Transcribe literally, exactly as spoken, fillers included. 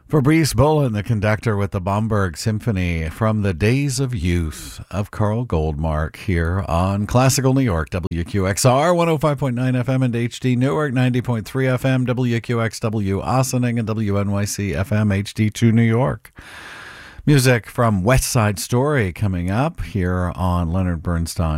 Fabrice Bolin, the conductor with the Bomberg Symphony from the Days of Youth of Carl Goldmark here on Classical New York, W Q X R, one oh five point nine F M and H D Newark, ninety point three F M, W Q X W Ossining, and W N Y C F M H D two New York. Music from West Side Story coming up here on Leonard Bernstein